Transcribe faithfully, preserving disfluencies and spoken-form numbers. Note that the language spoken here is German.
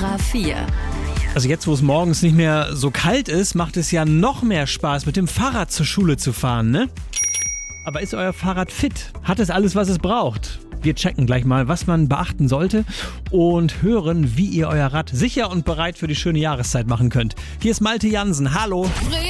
Hyper vier. Also jetzt, wo es morgens nicht mehr so kalt ist, macht es ja noch mehr Spaß, mit dem Fahrrad zur Schule zu fahren, ne? Aber ist euer Fahrrad fit? Hat es alles, was es braucht? Wir checken gleich mal, was man beachten sollte und hören, wie ihr euer Rad sicher und bereit für die schöne Jahreszeit machen könnt. Hier ist Malte Jansen. Hallo!